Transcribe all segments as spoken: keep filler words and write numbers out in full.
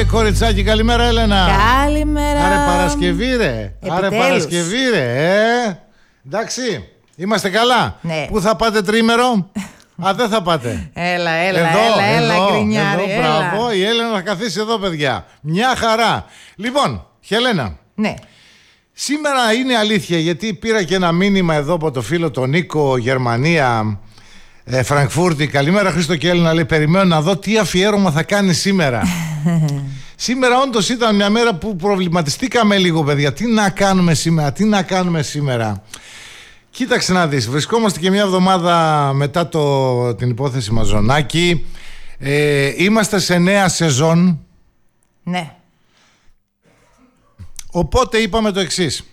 κοριτσάκι, καλημέρα Έλενα. Καλημέρα. Άρε Παρασκευή ρε. Επιτέλους. Άρε Παρασκευή ρε. Ε. Εντάξει, είμαστε καλά. Ναι. Πού θα πάτε τρίμερο? Α, δεν θα πάτε. Έλα, έλα, εδώ, έλα, έλα, εδώ, γκρινιάρη, εδώ, έλα. μπράβο, η Έλενα θα καθίσει εδώ, παιδιά. Μια χαρά. Λοιπόν, Χελένα. Ναι. Σήμερα είναι αλήθεια, γιατί πήρα και ένα μήνυμα εδώ από το φίλο τον Νίκο, Γερμανία, ε, Φραγκφούρτη. Καλημέρα Χρήστο και Έλληνα, λέει, περιμένω να δω τι αφιέρωμα θα κάνει σήμερα. Σήμερα όντως ήταν μια μέρα που προβληματιστήκαμε λίγο, παιδιά. Τι να κάνουμε σήμερα, τι να κάνουμε σήμερα. Κοίταξε να δεις, βρισκόμαστε και μια εβδομάδα μετά το, την υπόθεση Μαζονάκη. ε, Είμαστε σε νέα σεζόν. Ναι. Οπότε είπαμε το εξής.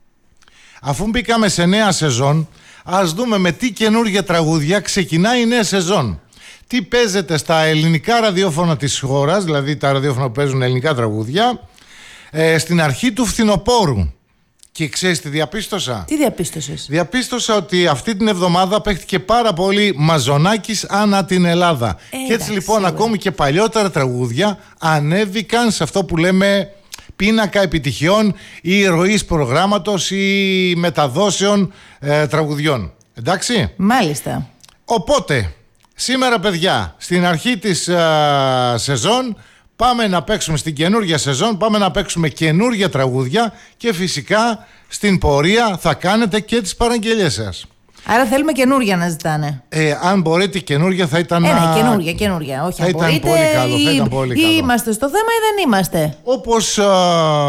Αφού μπήκαμε σε νέα σεζόν, ας δούμε με τι καινούργια τραγούδια ξεκινάει η νέα σεζόν. Τι παίζεται στα ελληνικά ραδιόφωνα της χώρας, δηλαδή τα ραδιόφωνα που παίζουν ελληνικά τραγούδια, ε, στην αρχή του φθινοπόρου. Και ξέρεις τι διαπίστωσα? Τι διαπίστωσες? Διαπίστωσα ότι αυτή την εβδομάδα παίχτηκε πάρα πολύ Μαζονάκης ανά την Ελλάδα. Ε, και έτσι εντάξει, λοιπόν σίγουρα. ακόμη και παλιότερα τραγούδια ανέβηκαν σε αυτό που λέμε πίνακα επιτυχιών ή ροής προγράμματος ή μεταδόσεων ε, τραγουδιών. Εντάξει. Μάλιστα. Οπότε, σήμερα παιδιά, στην αρχή της ε, σεζόν, πάμε να παίξουμε στην καινούργια σεζόν, πάμε να παίξουμε καινούργια τραγούδια και φυσικά στην πορεία θα κάνετε και τις παραγγελίες σας. Άρα θέλουμε καινούργια να ζητάνε. Ε, αν μπορείτε καινούργια θα ήταν... Ένα, καινούργια, καινούργια. Όχι, θα αν ήταν μπορείτε, πολύ καλό, θα ή, ήταν πολύ ή καλό. είμαστε στο θέμα ή δεν είμαστε. Όπως α,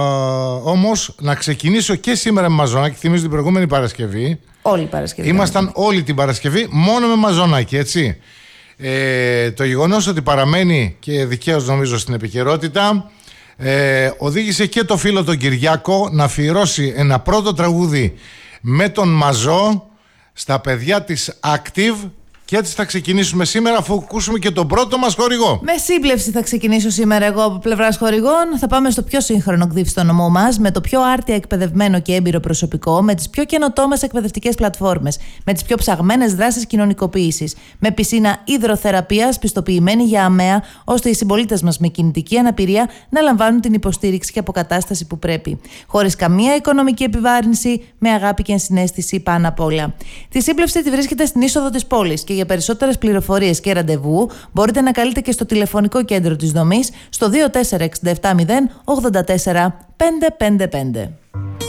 όμως να ξεκινήσω και σήμερα με Μαζονάκη, θυμίζω την προηγούμενη Παρασκευή. Όλη η Παρασκευή. Ήμασταν όλη την Παρασκευή μόνο με Μαζονάκη, έτσι. Ε, το γεγονός ότι παραμένει και δικαίως νομίζω στην επικαιρότητα ε, οδήγησε και το φίλο τον Κυριάκο να αφιερώσει ένα πρώτο τραγούδι με τον Μαζό στα παιδιά της Active. Και έτσι θα ξεκινήσουμε σήμερα, αφού ακούσουμε και τον πρώτο μας χορηγό. Με σύμπλευση θα ξεκινήσω σήμερα εγώ από πλευράς χορηγών. Θα πάμε στο πιο σύγχρονο ΚΔΙΦ στο νομό μας, με το πιο άρτια εκπαιδευμένο και έμπειρο προσωπικό, με τις πιο καινοτόμες εκπαιδευτικές πλατφόρμες, με τις πιο ψαγμένες δράσεις κοινωνικοποίησης, με πισίνα υδροθεραπείας πιστοποιημένη για αμαία, ώστε οι συμπολίτες μας με κινητική αναπηρία να λαμβάνουν την υποστήριξη και αποκατάσταση που πρέπει. Χωρίς καμία οικονομική επιβάρυνση, με αγάπη και ενσυναίσθηση πάνω απ' όλα. Τη σύμπλευση τη βρίσκεται στην είσοδο της πόλης και για περισσότερες πληροφορίες και ραντεβού μπορείτε να καλείτε και στο τηλεφωνικό κέντρο της δομής στο δύο τέσσερα έξι επτά μηδέν ογδόντα τέσσερα πεντακόσια πενήντα πέντε.